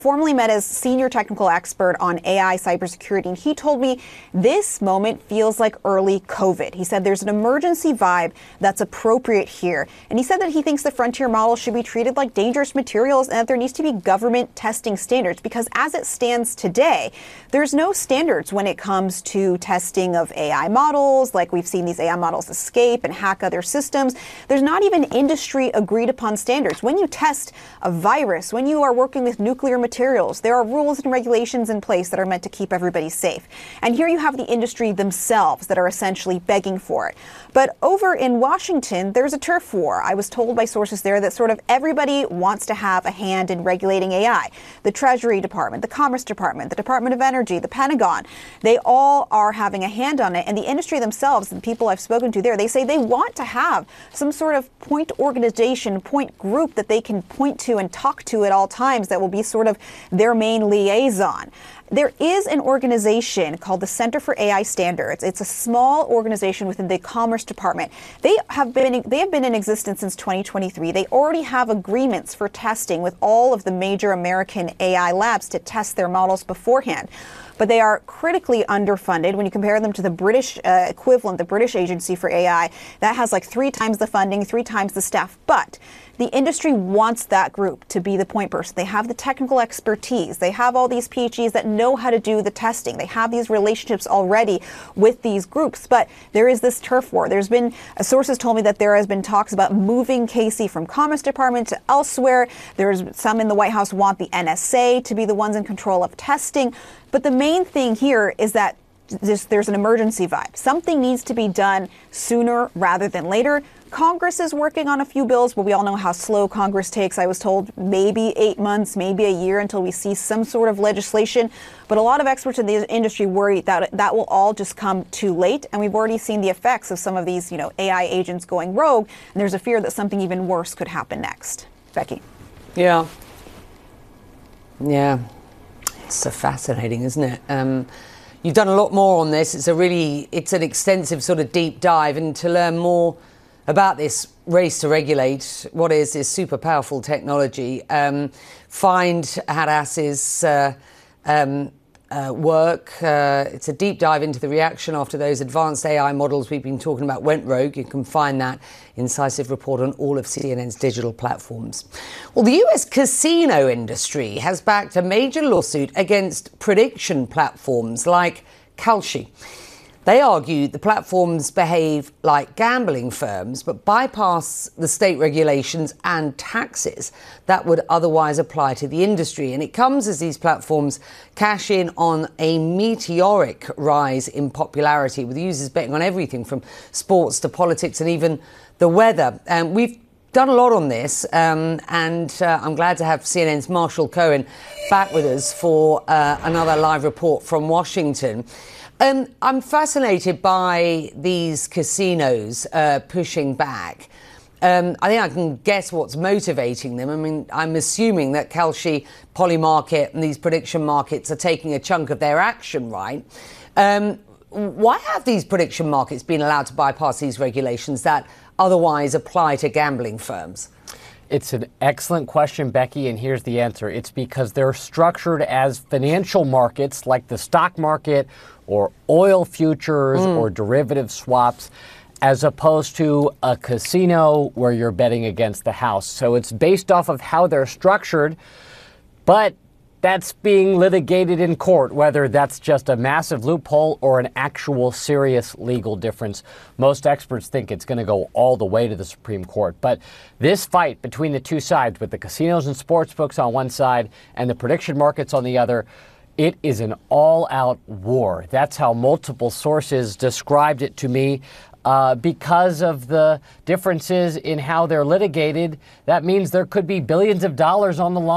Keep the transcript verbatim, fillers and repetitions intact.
Formerly Meta's senior technical expert on A I cybersecurity, and he told me this moment feels like early COVID. He said there's an emergency vibe that's appropriate here. And he said that he thinks the frontier model should be treated like dangerous materials and that there needs to be government testing standards, because as it stands today, there's no standards when it comes to testing of A I models. Like we've seen these A I models escape and hack other systems. There's not even industry agreed upon standards. When you test a virus, when you are working with nuclear materials, Materials. There are rules and regulations in place that are meant to keep everybody safe. And here you have the industry themselves that are essentially begging for it. But over in Washington, there's a turf war. I was told by sources there that sort of everybody wants to have a hand in regulating A I. The Treasury Department, the Commerce Department, the Department of Energy, the Pentagon, they all are having a hand on it. And the industry themselves, the people I've spoken to there, they say they want to have some sort of point organization, point group that they can point to and talk to at all times that will be sort of their main liaison. There is an organization called the Center for A I Standards. It's a small organization within the Commerce Department. They have been they have been in existence since twenty twenty-three. They already have agreements for testing with all of the major American A I labs to test their models beforehand. But they are critically underfunded when you compare them to the British uh, equivalent, the British Agency for A I. That has like three times the funding, three times the staff. But the industry wants that group to be the point person. They have the technical expertise. They have all these P H Ds that know how to do the testing. They have these relationships already with these groups. But there is this turf war. There's been, uh, sources told me that there has been talks about moving Casey from Commerce Department to elsewhere. There's some in the White House want the N S A to be the ones in control of testing. But the main thing here is that this, there's an emergency vibe. Something needs to be done sooner rather than later. Congress is working on a few bills, but we all know how slow Congress takes. I was told maybe eight months, maybe a year until we see some sort of legislation. But a lot of experts in the industry worry that that will all just come too late. And we've already seen the effects of some of these, you know, A I agents going rogue. And there's a fear that something even worse could happen next. Becky. Yeah. Yeah. It's so fascinating, isn't it? Um, you've done a lot more on this. It's a really, it's an extensive sort of deep dive. And to learn more about this race to regulate what is this super powerful technology, um, find Hadass's uh, um, uh, work. Uh, it's a deep dive into the reaction after those advanced A I models we've been talking about went rogue. You can find that incisive report on all of C N N's digital platforms. Well, the U S casino industry has backed a major lawsuit against prediction platforms like Kalshi. They argue the platforms behave like gambling firms, but bypass the state regulations and taxes that would otherwise apply to the industry. And it comes as these platforms cash in on a meteoric rise in popularity, with users betting on everything from sports to politics and even the weather. And we've done a lot on this, um, and uh, I'm glad to have C N N's Marshall Cohen back with us for uh, another live report from Washington. Um, I'm fascinated by these casinos uh, pushing back. Um, I think I can guess what's motivating them. I mean, I'm assuming that Kalshi, Polymarket and these prediction markets are taking a chunk of their action, right? Um, why have these prediction markets been allowed to bypass these regulations that otherwise apply to gambling firms? It's an excellent question, Becky, and here's the answer. It's because they're structured as financial markets like the stock market or oil futures mm. or derivative swaps, as opposed to a casino where you're betting against the house. So it's based off of how they're structured, but that's being litigated in court, whether that's just a massive loophole or an actual serious legal difference. Most experts think it's going to go all the way to the Supreme Court. But this fight between the two sides, with the casinos and sports books on one side and the prediction markets on the other, it is an all-out war. That's how multiple sources described it to me. Uh, because of the differences in how they're litigated, that means there could be billions of dollars on the line.